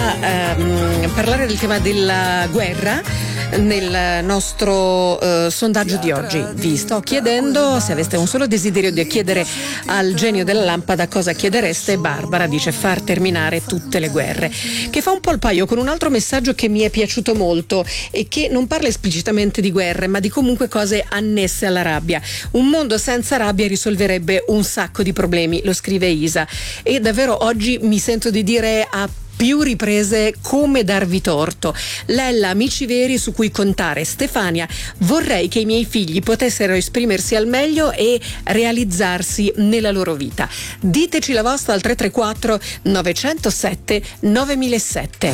a parlare del tema della guerra nel nostro sondaggio di oggi. Vi sto chiedendo se aveste un solo desiderio di chiedere al genio della lampada cosa chiedereste. Barbara dice far terminare tutte le guerre, che fa un po' il paio con un altro messaggio che mi è piaciuto molto e che non parla esplicitamente di guerre ma di comunque cose annesse alla rabbia. Un mondo senza rabbia risolverebbe un sacco di problemi, lo scrive Isa, e davvero oggi mi sento di dire a più riprese come darvi torto. Lella, amici veri su cui contare. Stefania, vorrei che i miei figli potessero esprimersi al meglio e realizzarsi nella loro vita. Diteci la vostra al 334 907 9007.